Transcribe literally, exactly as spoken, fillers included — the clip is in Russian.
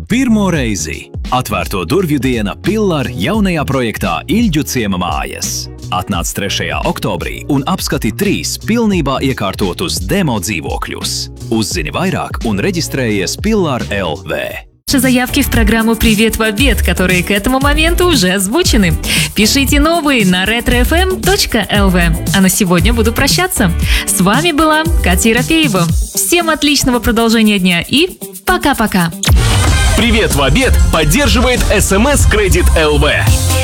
Pirmo reizi atvērto durvju diena Pillar jaunajā projektā Ilģu ciema mājas. Atnāc trešajā oktobrī un apskati trīs pilnībā iekārtotus demo dzīvokļus. Uzzini vairāk un reģistrējies Pillar точка эл ви. Заявки в программу «Привет в обед», которые к этому моменту уже озвучены. Пишите новые на ретро эф эм точка эл ви. А на сегодня буду прощаться. С вами была Катя Ерофеева. Всем отличного продолжения дня и пока-пока. «Привет в обед» поддерживает эс эм эс Credit точка эл ви.